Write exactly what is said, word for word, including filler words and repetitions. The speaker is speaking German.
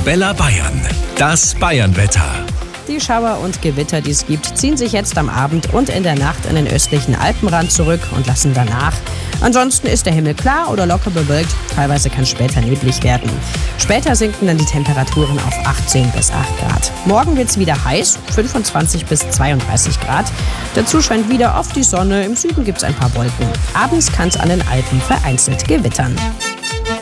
Arabella Bayern. Das Bayernwetter. Die Schauer und Gewitter, die es gibt, ziehen sich jetzt am Abend und in der Nacht in den östlichen Alpenrand zurück und lassen danach. Ansonsten ist der Himmel klar oder locker bewölkt, teilweise kann später neblig werden. Später sinken dann die Temperaturen auf achtzehn bis acht Grad. Morgen wird es wieder heiß, fünfundzwanzig bis zweiunddreißig Grad. Dazu scheint wieder oft die Sonne, im Süden gibt es ein paar Wolken. Abends kann es an den Alpen vereinzelt gewittern.